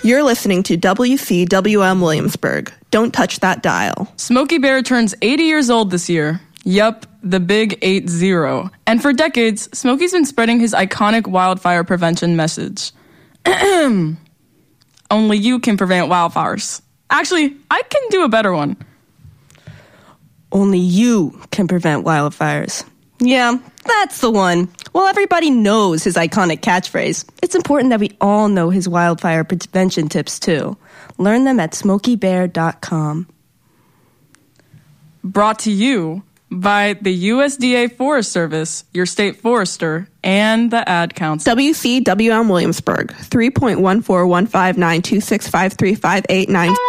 You're listening to WCWM Williamsburg. Don't touch that dial. Smokey Bear turns 80 years old this year. Yup, the big 80. And for decades, Smokey's been spreading his iconic wildfire prevention message. Only you can prevent wildfires. Actually, I can do a better one. Only you can prevent wildfires. Yeah, that's the one. Well, everybody knows his iconic catchphrase. It's important that we all know his wildfire prevention tips, too. Learn them at smokeybear.com. Brought to you by the USDA Forest Service, your state forester, and the Ad Council. WCWM Williamsburg, 3.14159265358